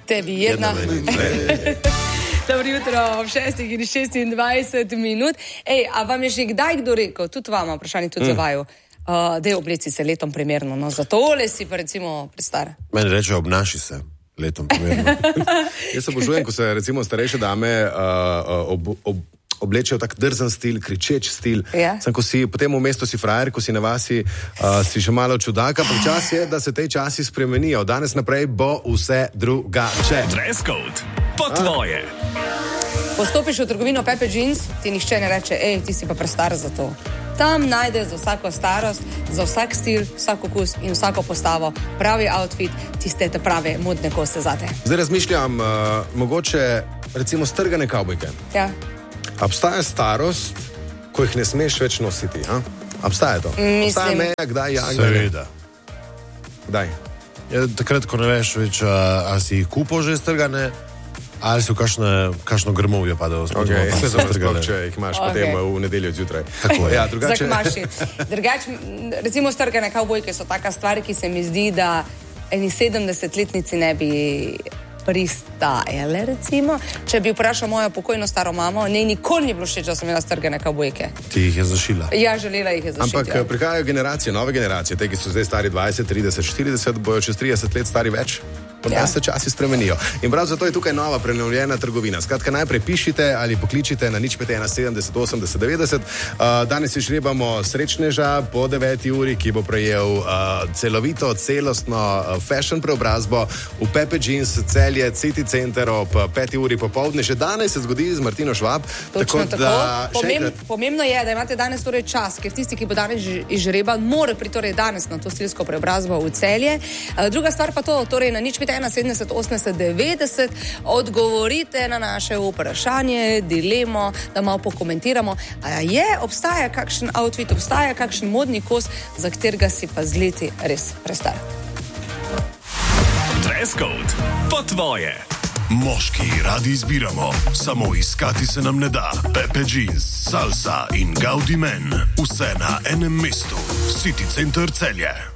Tebi jedna. Dobro jutro, ob 6:26 minut. Ej, a vam je že kdaj kdo rekel, tudi vama, vprašanje tudi za vaju, da je obleci se letom primerno, no za tole si pa recimo prestar. Meni reče, obnaši se letom primerno. Jaz se obožujem, ko se recimo starejše dame oblečejo tak drzen stil, kričeč stil. Ja. Sem, ko si potem v mestu si frajer, ko si na vasi, si še malo čudaka, pa čas je, da se te časi spremenijo. Danes naprej bo vse drugače. Dress code po tvoje. Postopiš v trgovino Pepe Jeans, ti nihče ne reče, ti si pa prestar za to. Tam najdeš za vsako starost, za vsak stil, vsak okus in vsako postavo pravi outfit, tiste te prave modne kose zate. Zdaj razmišljam, mogoče recimo strgane kavbojke. Ja. Obstaja starost, ko jih ne smeš več nositi, ha? Obstaja to? Obstaja meja, kdaj ja, kdaj ne? Seveda. Kdaj? Ja, takrat, ko ne veš več, a si jih kupo že strgane, ali si v kakšno grmovje padel. Okay. Če jih imaš potem v nedeljo zjutraj. Tako je. Ja, drugače... Drugače, recimo strgane kavbojke so taka stvar, ki se mi zdi, da eni 70-letnici ne bi pristajale, recimo. Če bi vprašal mojo pokojno staro mamo, ne nikoli ni bilo všeč, da sem imela strgane kavbojke. Ti jih je zašila. Ja, želela jih je zašiti. Ampak prihajajo generacije, nove generacije, te, ki so zdaj stari 20, 30, 40, bojo čez 30 let stari več. Da se časi spremenijo. In prav zato je tukaj nova prenovljena trgovina. Skratka, najprej pišite ali pokličite na 051 70 80 90. Danes si žrebamo srečneža po 9. uri, ki bo prejel celovito, celostno fashion preobrazbo v Pepe Jeans Celje City Center ob 5. uri popoldne. Že danes se zgodi z Martino Švab. Točno tako. Pomembno je, da imate danes torej čas, ker tisti, ki bo danes izžreban, mora priti torej danes na to stilsko preobrazbo v Celje. Druga stvar pa to, torej na 051 70 90 odgovorite na naše vprašanje, dilemo, da malo pokomentiramo. A obstaja kakšen outfit, obstaja kakšen modni kos, za katerega si pa z leti res prestar. Dress code po tvoje. Moški radi izbiramo, samo iskati se nam ne da. Pepe Jeans, Salsa in Gaudi Men, vse na enem mestu. City Center Celje.